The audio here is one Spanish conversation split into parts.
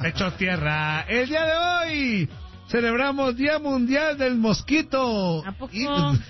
Hecho tierra. El día de hoy celebramos Día Mundial del Mosquito. ¿A poco?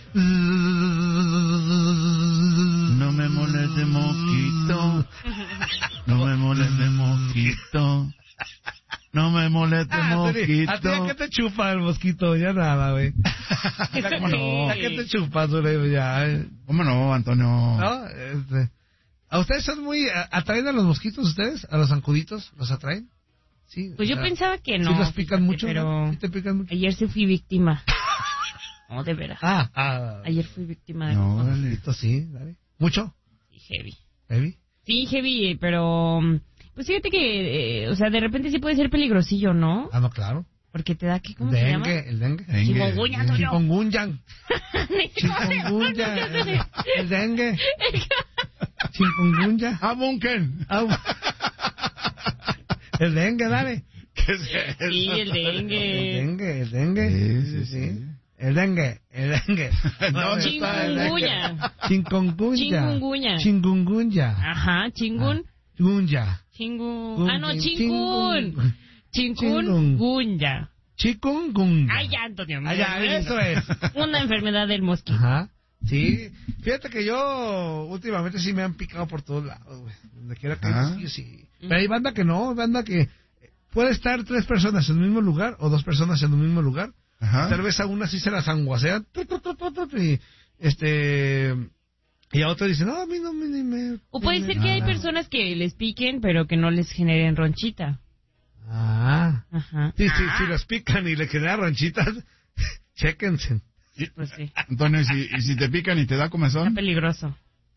No me moleste, mosquito. No me moleste, mosquito. No me moleste, mosquito. ¿A ti a qué te chupa el mosquito? Ya nada, güey. ¿Cómo no? ¿A qué te chupas, güey? Ya, ¿Cómo no, Antonio? ¿no? ¿A ustedes son muy... ¿Atraen a los mosquitos ustedes? ¿A los zancuditos? ¿Los atraen? Sí. Pues yo pensaba que no. ¿Sí los pican mucho? Pero ¿Sí te pican mucho? ayer sí fui víctima. No, de veras. Ayer fui víctima de No, Mosquito, sí, dale. ¿Mucho? Sí, heavy. ¿Heavy? Sí, heavy, pero... Pues fíjate que, o sea, de repente sí puede ser peligrosillo, ¿no? Ah, no, claro. Porque te da, ¿qué? ¿Cómo se llama? El dengue. Chikungunya, Toño. Chikungunya. El dengue. Chikungunya. Bunken. El dengue, dale. ¿Qué es eso? Sí, el dengue. El dengue. Sí. El dengue. No, Chikungunya. Chikungunya. Ajá, chingun. Chikungunya. Chikungunya. Ay, ya, Antonio. Eso es. Una enfermedad del mosquito. Ajá. Sí. Fíjate que yo últimamente sí me han picado por todos lados, güey. Donde quiera que haya, sí. Pero hay banda que no, banda que puede estar 3 personas en el mismo lugar o 2 personas en el mismo lugar. Ajá. Tal vez a una sí se la sanguasean. Y a otro dicen, no, a mí no me... O puede ser que hay personas que les piquen, pero que no les generen ronchita. Ajá. Sí, si los pican y le generan ronchitas, chéquense. Pues sí. Antonio, ¿y si te pican y te da Está comezón? peligroso.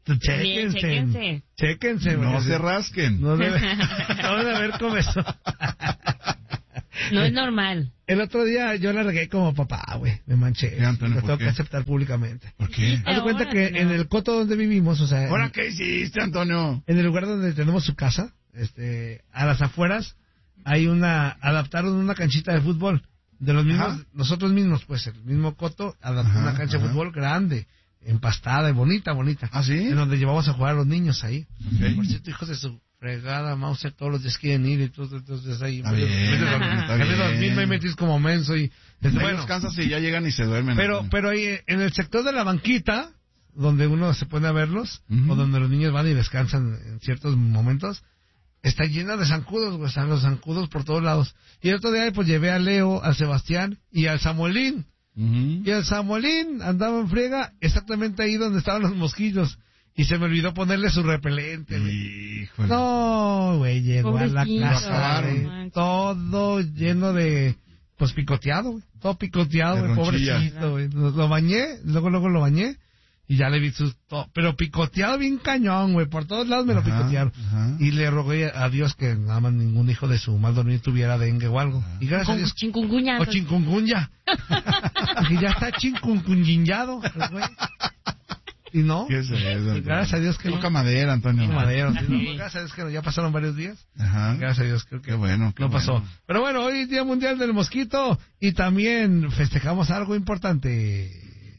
Chéquense. No se rasquen. No debe haber comezón. No es normal. El otro día yo la regué como papá, güey. Me manché. Antonio, Lo ¿por tengo qué? que aceptar públicamente. ¿Por qué? Haz de cuenta Ahora, que no. en el coto donde vivimos, o sea... ¿Ahora qué hiciste, Antonio? En el lugar donde tenemos su casa, a las afueras, adaptaron una canchita de fútbol. De los mismos, Ajá. nosotros mismos, pues, el mismo coto, adaptó una cancha de fútbol grande, empastada y bonita. ¿Ah, sí? En donde llevamos a jugar a los niños ahí. Ok. Por cierto, hijos de su fregada, Mauser, todos los días quieren ir y todo, entonces ahí... Está bien, está bien. En vez de dormir me metís como menso y... Bueno, descansas y ya llegan y se duermen. Pero ahí, en el sector de la banquita, donde uno se pone a verlos, Ujú. o donde los niños van y descansan en ciertos momentos, está llena de zancudos, güey, están los zancudos por todos lados. Y el otro día, pues, llevé a Leo, al Sebastián y al Samuelín. Ujú. Y el Samuelín andaba en friega exactamente ahí donde estaban los mosquitos. Y se me olvidó ponerle su repelente, güey. Híjole. No, güey, llegó a la Pobrecito, casa, no güey, manches. todo lleno de, pues, picoteado, güey. Todo picoteado, De güey, ronchilla. pobrecito, güey. Lo bañé, luego lo bañé. Y ya le vi pero picoteado bien cañón, güey. Por todos lados me lo Ajá, picotearon. ajá. Y le rogué a Dios que nada más ningún hijo de su mal dormir tuviera dengue o algo. Y gracias a Dios. Chikungunya. O chikungunya. Porque ya está chikungunyado, güey. Y no. ¿Qué es eso, Antonio? Gracias a Dios que no. Toca madera, Antonio. Madero, sí, no, Sí. gracias a Dios que ya pasaron varios días. Ajá. Gracias a Dios, creo que Qué bueno, qué no pasó. bueno. Pero bueno, hoy es Día Mundial del Mosquito y también festejamos algo importante.